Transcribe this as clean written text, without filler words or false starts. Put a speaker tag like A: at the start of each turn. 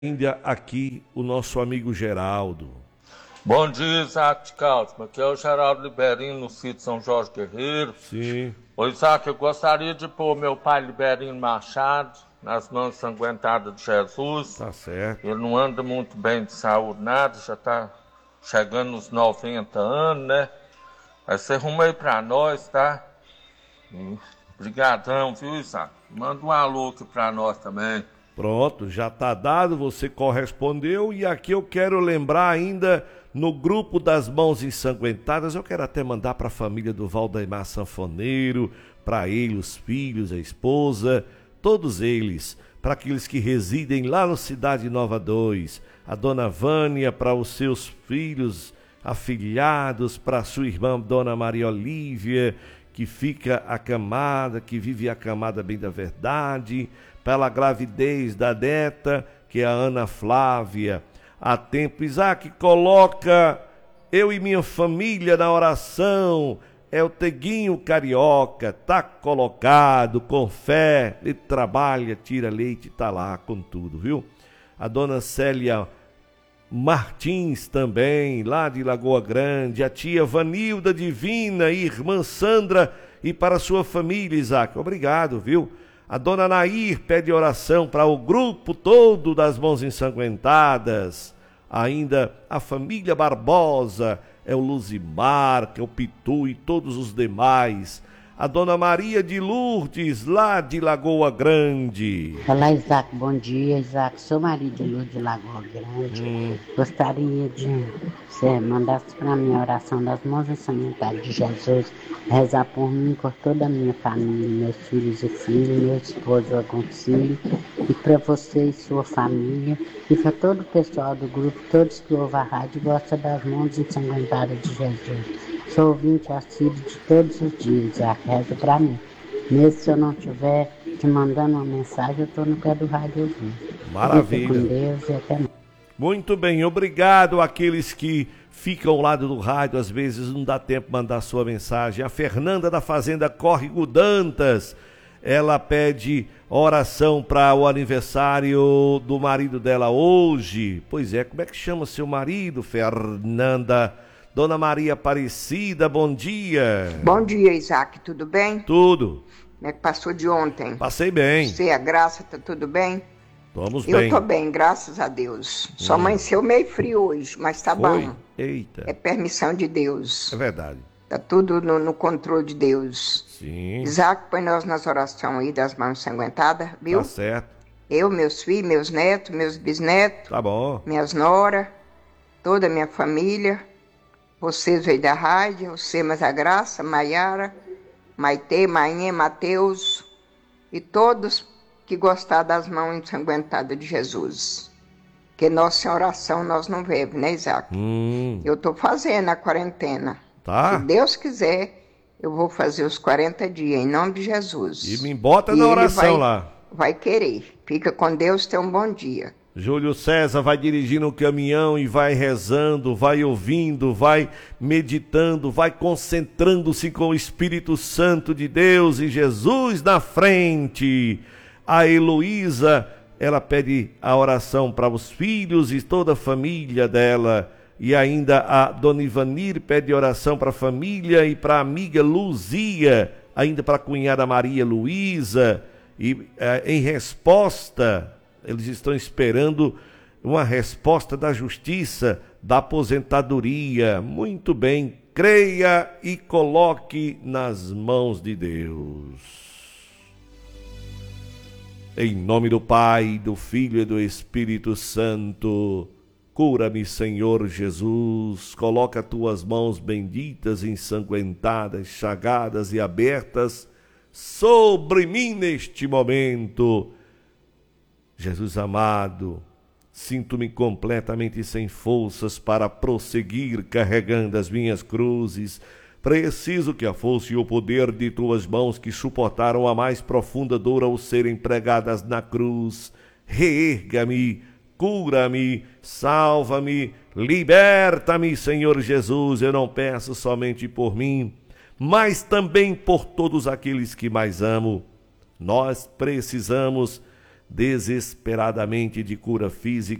A: Ainda aqui o nosso amigo Geraldo.
B: Bom dia, Isaac de Caldas. Aqui é o Geraldo Liberino, no sítio São Jorge Guerreiro.
A: Sim.
B: Ô, Isaac, eu gostaria de pôr meu pai Liberino Machado nas mãos ensanguentadas de Jesus.
A: Tá certo.
B: Ele não anda muito bem de saúde, nada, já tá chegando nos 90 anos, né? Aí você arruma aí pra nós, tá? Obrigadão, viu, Isaac? Manda um alô aqui pra nós também.
A: Pronto, já tá dado, você correspondeu. E aqui eu quero lembrar ainda, no grupo das mãos ensanguentadas, eu quero até mandar para a família do Valdemar Sanfoneiro, para ele, os filhos, a esposa, todos eles, para aqueles que residem lá no Cidade Nova 2, a dona Vânia, para os seus filhos afilhados, para sua irmã dona Maria Olívia, que fica acamada, que vive acamada bem da verdade, pela gravidez da neta, que é a Ana Flávia. Há tempo, Isaac, coloca eu e minha família na oração. É o Teguinho Carioca, tá colocado, com fé, ele trabalha, tira leite, tá lá com tudo, viu? A dona Célia Martins também, lá de Lagoa Grande, a tia Vanilda Divina, irmã Sandra, e para sua família, Isaac, obrigado, viu? A dona Nair pede oração para o grupo todo das mãos ensanguentadas. Ainda a família Barbosa, é o Luzimar, que é o Pitu e todos os demais. A dona Maria de Lourdes, lá de Lagoa Grande.
C: Olá, Isaac, bom dia, Isaac. Sou Maria de Lourdes de Lagoa Grande. Gostaria de você mandasse para mim a oração das mãos ensanguentadas de Jesus, rezar por mim, por toda a minha família, meus filhos e filhas, meu esposo Agoncilho, e para você e sua família, e para todo o pessoal do grupo, todos que ouvem a rádio e gostam das mãos ensanguentadas de Jesus. Sou ouvinte assíduo de todos os dias, Isaac, reza para mim. Mesmo se eu não estiver te mandando uma mensagem, eu estou no pé do rádio ouvindo.
A: Maravilha.
C: Fique com Deus e até mais.
A: Muito bem, obrigado àqueles que ficam ao lado do rádio, às vezes não dá tempo de mandar sua mensagem. A Fernanda da Fazenda Córrego Dantas, ela pede oração para o aniversário do marido dela hoje. Pois é, como é que chama seu marido, Fernanda? Dona Maria Aparecida, bom dia.
D: Bom dia, Isaac, tudo bem?
A: Tudo.
D: Como é que passou de ontem?
A: Passei bem.
D: Você, a Graça, tá tudo bem?
A: Vamos bem.
D: Eu tô bem, graças a Deus. Só amanheceu meio frio hoje, mas tá
A: Foi?
D: bom.
A: Eita.
D: É permissão de Deus.
A: É verdade.
D: Tá tudo no controle de Deus.
A: Sim.
D: Isaac, põe nós nas orações aí das mãos ensanguentadas, viu?
A: Tá certo.
D: Eu, meus filhos, meus netos, meus bisnetos,
A: Tá bom.
D: minhas noras, toda a minha família. Vocês veio da rádio, você, mas a Graça, Maiara, Maitê, Mainha, Mateus e todos que gostaram das mãos ensanguentadas de Jesus. Que nossa oração nós não vemos, né, Isaac? Eu tô fazendo a quarentena.
A: Tá.
D: Se Deus quiser, eu vou fazer os 40 dias, em nome de Jesus.
A: E me bota
D: E
A: na
D: ele
A: oração lá.
D: Vai querer. Fica com Deus, tenha um bom dia.
A: Júlio César vai dirigindo o caminhão e vai rezando, vai ouvindo, vai meditando, vai concentrando-se com o Espírito Santo de Deus e Jesus na frente. A Heloísa, ela pede a oração para os filhos e toda a família dela. E ainda a Dona Ivanir pede oração para a família e para a amiga Luzia, ainda para a cunhada Maria Luísa. E em resposta, eles estão esperando uma resposta da justiça, da aposentadoria. Muito bem, creia e coloque nas mãos de Deus. Em nome do Pai, do Filho e do Espírito Santo, cura-me, Senhor Jesus. Coloca tuas mãos benditas, ensanguentadas, chagadas e abertas sobre mim neste momento. Jesus amado, sinto-me completamente sem forças para prosseguir carregando as minhas cruzes. Preciso que a força e o poder de tuas mãos que suportaram a mais profunda dor ao serem pregadas na cruz, reerga-me, cura-me, salva-me, liberta-me, Senhor Jesus. Eu não peço somente por mim, mas também por todos aqueles que mais amo. Nós precisamos desesperadamente de cura física